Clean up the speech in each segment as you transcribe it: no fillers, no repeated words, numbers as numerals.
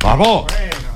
¡Bravo!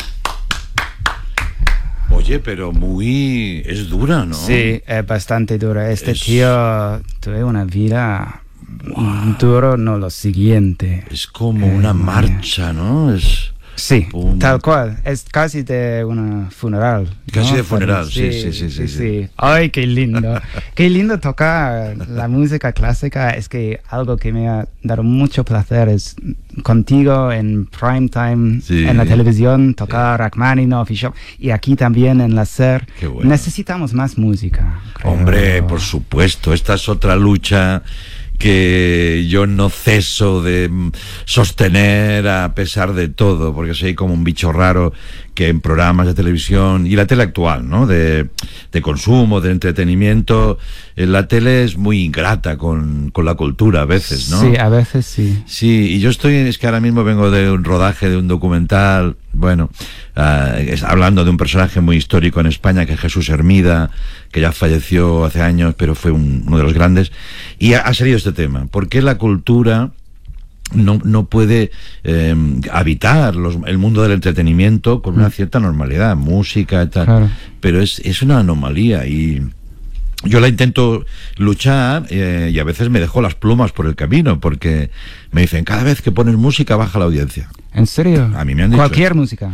Oye, pero es dura, ¿no? Sí, es bastante dura. Tío tuve una vida duro, no lo siguiente. Es como una marcha, ¿no? Sí, tal cual. Es casi de un funeral. Casi ¿no? de funeral, sí. Ay, qué lindo. Qué lindo tocar la música clásica. Es que algo que me ha dado mucho placer es contigo en prime time, en la televisión, tocar Rachmaninoff y aquí también en la SER. Qué bueno. Necesitamos más música, creo. Hombre, por supuesto. Esta es otra lucha que yo no ceso de sostener a pesar de todo, porque soy como un bicho raro que en programas de televisión y la tele actual, ¿no? De consumo, de entretenimiento, la tele es muy ingrata con la cultura a veces, ¿no? Sí, a veces sí. Sí, y yo es que ahora mismo vengo de un rodaje de un documental, bueno, hablando de un personaje muy histórico en España, que es Jesús Hermida, que ya falleció hace años, pero fue uno de los grandes, y ha salido este tema. ¿Por qué la cultura no puede habitar el mundo del entretenimiento con una cierta normalidad, música y tal? Claro. Pero es una anomalía y yo la intento luchar y a veces me dejo las plumas por el camino, porque me dicen, cada vez que pones música baja la audiencia. ¿En serio? A mí me han dicho cualquier música.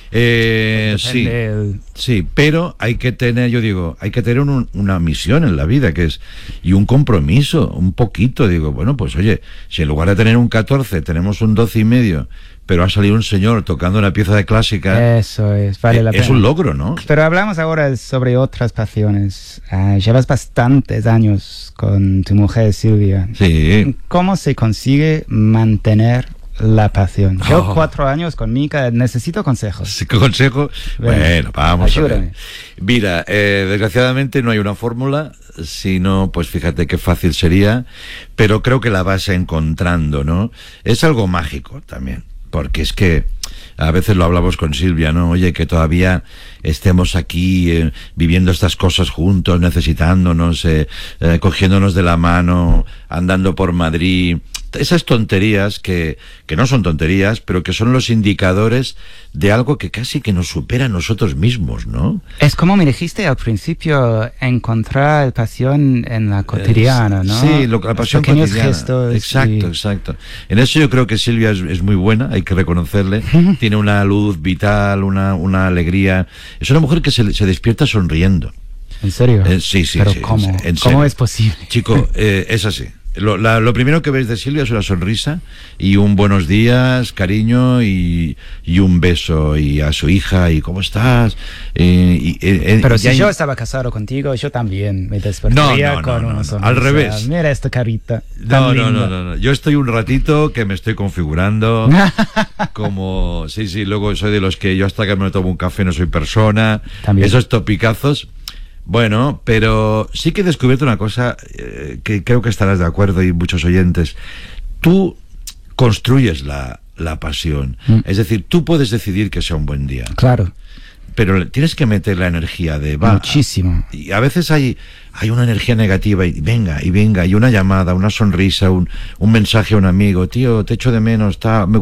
Sí, pero hay que tener, yo digo, hay que tener una misión en la vida, y un compromiso, un poquito. Digo, bueno, pues oye, si en lugar de tener un 14 tenemos un 12,5, pero ha salido un señor tocando una pieza de clásica. Eso vale la pena. Es un logro, ¿no? Pero hablamos ahora sobre otras pasiones. Llevas bastantes años con tu mujer Silvia. Sí. ¿Cómo se consigue mantener la pasión? Yo 4 años con Mica, necesito consejos. ¿Consejo? Bueno, vamos ayúdame. A ver. Mira, desgraciadamente no hay una fórmula, sino, pues fíjate qué fácil sería, pero creo que la vas encontrando, ¿no? Es algo mágico también, porque es que a veces lo hablamos con Silvia, ¿no? Oye, que todavía estemos aquí viviendo estas cosas juntos, necesitándonos, cogiéndonos de la mano, andando por Madrid. Esas tonterías que no son tonterías, pero que son los indicadores de algo que casi que nos supera a nosotros mismos, ¿no? Es como me dijiste al principio, encontrar pasión en la cotidiana, ¿no? Sí, la pasión cotidiana. Gestos. Exacto. En eso yo creo que Silvia es muy buena, hay que reconocerle. Tiene una luz vital, una alegría. Es una mujer que se despierta sonriendo. ¿En serio? Sí. ¿Pero cómo? ¿Cómo es posible? Chico, es así. Lo primero que ves de Silvia es una sonrisa y un buenos días, cariño y un beso, y a su hija, y ¿cómo estás? Pero si yo estaba casado contigo, yo también me despertaría con una sonrisa. Al revés. Mira esta carita. No. Yo estoy un ratito que me estoy configurando como... Sí, luego soy de los que yo hasta que me tomo un café no soy persona. También. Esos topicazos... Bueno, pero sí que he descubierto una cosa que creo que estarás de acuerdo, y muchos oyentes. Tú construyes la pasión. Es decir, tú puedes decidir que sea un buen día. Claro. Pero tienes que meter la energía de... Muchísimo. Y a veces hay una energía negativa y venga, y una llamada, una sonrisa, un mensaje a un amigo. Tío, te echo de menos,